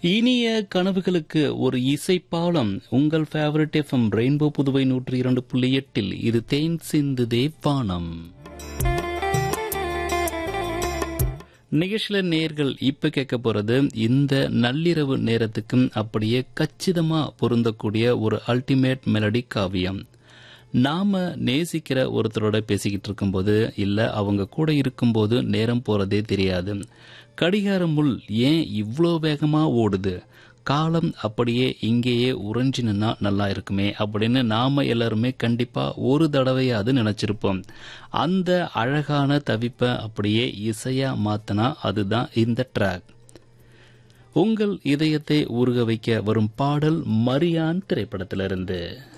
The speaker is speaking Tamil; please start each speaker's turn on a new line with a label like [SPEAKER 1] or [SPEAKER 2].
[SPEAKER 1] இனிய கனவுகளுக்கு ஒரு இசைப்பாலம். உங்கள் ஃபேவரட் எஃப்எம் ரெயின்போ புதுவை 102.8 இது தேன் சிந்து தேவானம். நிகழ்ச்சியில நேர்கள் இப்ப கேட்க போறது இந்த நள்ளிரவு நேரத்துக்கும் அப்படியே கச்சிதமா பொருந்தக்கூடிய ஒரு அல்டிமேட் மெலடி காவியம். நாம நேசிக்கிற ஒருத்தரோட பேசிக்கிட்டு இருக்கும்போது இல்ல அவங்க கூட இருக்கும்போது நேரம் போறதே தெரியாது. கடிகார முள் ஏன் இவ்வளோ வேகமா ஓடுது, காலம் அப்படியே இங்கேயே உறைஞ்சி நின்னா நல்லா இருக்குமே அப்படின்னு நாம எல்லாருமே கண்டிப்பா ஒரு தடவையாவது நினைச்சிருப்போம். அந்த அழகான தவிப்பை அப்படியே இசையா மாத்தினா அதுதான் இந்த ட்ராக். உங்கள் இதயத்தை உருக வைக்க வரும் பாடல் மரியான் திரைப்படத்திலிருந்து.